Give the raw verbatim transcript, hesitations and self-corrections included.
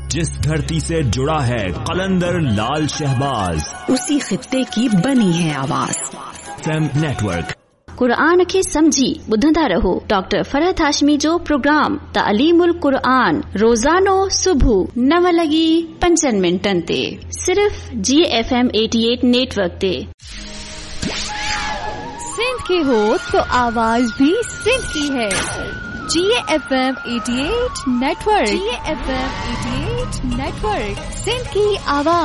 जिस धरती से जुड़ा है कलंदर लाल शहबाज, उसी खित्ते की बनी है आवाज। FM network. क़ुरान खे समझी ॿुधंदा रहो डॉक्टर फरहत हाशमी जो प्रोग्राम तालीमुल क़ुरान रोज़ानो सुबह नव लगी पंजन मिनटन ते सिर्फ जी एफ एम अठासी नेटवर्क ते। सिंध की हो तो आवाज भी सिंध की है। जी एफ एम अठासी नेटवर्क। जी एफ एम अठासी नेटवर्क, सिंध की आवाज।